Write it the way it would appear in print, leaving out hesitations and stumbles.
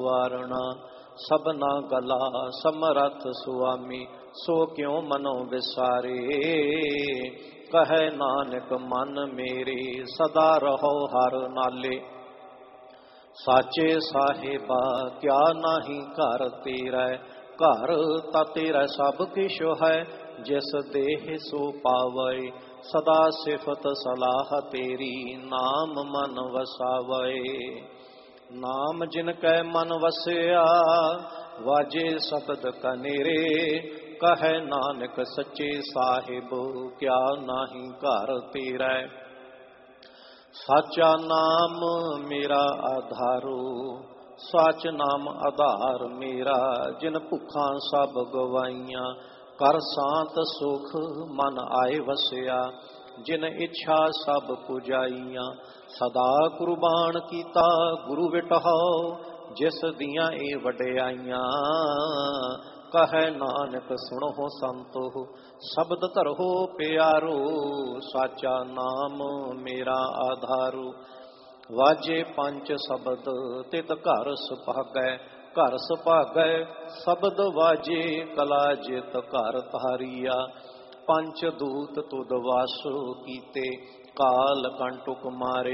ਵਾਰਣਾ ਸਭਨਾ ਗਲਾ ਸਮਰਥ ਸੁਆਮੀ ਸੋ ਕਿਉ ਮਨੋ ਵਿਸਾਰੇ। ਕਹੈ ਨਾਨਕ ਮਨ ਮੇਰੇ ਸਦਾ ਰਹੋ ਹਰ ਨਾਲੇ। ਸਾਚੇ ਸਾਹਿਬਾ ਕਿਆ ਨਾਹੀ ਘਰ ਤੇਰਾ, ਘਰ ਤਾਂ ਤੇਰਾ ਸਭ ਕਿਛ ਹੈ। ਜਿਸ ਦੇਹ ਸੋ ਪਾਵੈ ਸਦਾ ਸਿਫਤ ਸਲਾਹ ਤੇਰੀ, ਨਾਮ ਮਨ ਵਸਾਵੈ। ਨਾਮ ਜਿਨ ਕੈ ਮਨ ਵਸਿਆ ਵਾਜੇ ਸ਼ਬਦ ਕਨੇਰੇ। ਕਹੈ ਨਾਨਕ ਸੱਚੇ ਸਾਹਿਬ ਕਿਆ ਨਾਹੀ ਘਰ ਤੇਰਾ। ਸਾਚਾ ਨਾਮ ਮੇਰਾ ਆਧਾਰੋ, ਸਾਚ ਨਾਮ ਆਧਾਰ ਮੇਰਾ। ਜਿਨ ਭੁੱਖਾਂ ਸਭ ਗਵਾਈਆਂ ਕਰ ਸਾਂਤ ਸੁਖ ਮਨ ਆਏ ਵਸਿਆ। ਜਿਨ ਇੱਛਾ ਸਭ ਪੁਜਾਈਆਂ ਸਦਾ ਕੁਰਬਾਨ ਕੀਤਾ ਗੁਰੂ ਵਿਟਹੁ। ਜਿਸ ਦੀਆਂ ਇਹ ਵਡਿਆਈਆਂ ਕਹੈ ਨਾਨਕ ਸੁਣੋ ਸੰਤੋ, ਸ਼ਬਦ ਧਰੋ ਪਿਆਰੋ। ਸਾਚਾ ਨਾਮ ਮੇਰਾ ਆਧਾਰੋ, ਵਾਜੇ ਪੰਜ ਸ਼ਬਦ ਤਿਤ ਘਰ ਸੁਭਾਗੈ। ਘਰ ਸੁਭਾਗੈ ਸ਼ਬਦ ਵਾਜੇ ਕਲਾ ਜਿਤ ਘਰ ਧਾਰੀਆ। ਪੰਚ ਦੂਤ ਤੁਧ ਵਾਸ ਕੀਤੇ ਕਾਲ ਕੰਟੁਕ ਮਾਰੇ।